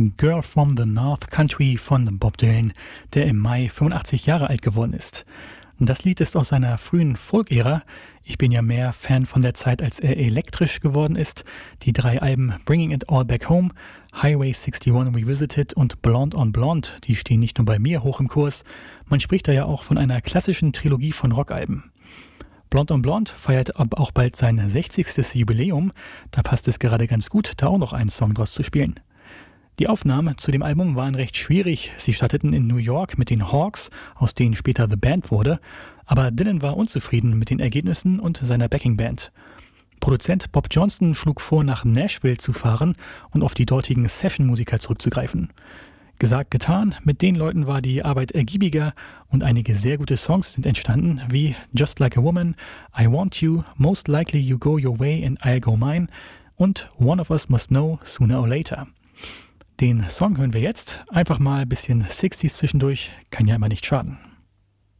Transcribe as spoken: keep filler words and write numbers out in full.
Girl from the North Country von Bob Dylan, der im Mai fünfundachtzig Jahre alt geworden ist. Das Lied ist aus seiner frühen Folk-Ära. Ich bin ja mehr Fan von der Zeit, als er elektrisch geworden ist. Die drei Alben Bringing It All Back Home, Highway einundsechzig Revisited und Blonde on Blonde, die stehen nicht nur bei mir hoch im Kurs. Man spricht da ja auch von einer klassischen Trilogie von Rockalben. Blonde on Blonde feiert aber auch bald sein sechzigstes Jubiläum. Da passt es gerade ganz gut, da auch noch einen Song draus zu spielen. Die Aufnahmen zu dem Album waren recht schwierig. Sie starteten in New York mit den Hawks, aus denen später The Band wurde. Aber Dylan war unzufrieden mit den Ergebnissen und seiner Backingband. Produzent Bob Johnston schlug vor, nach Nashville zu fahren und auf die dortigen Session-Musiker zurückzugreifen. Gesagt, getan, mit den Leuten war die Arbeit ergiebiger und einige sehr gute Songs sind entstanden, wie Just Like a Woman, I Want You, Most Likely You Go Your Way and I'll Go Mine und One of Us Must Know Sooner or Later. Den Song hören wir jetzt. Einfach mal ein bisschen sechziger zwischendurch, kann ja immer nicht schaden.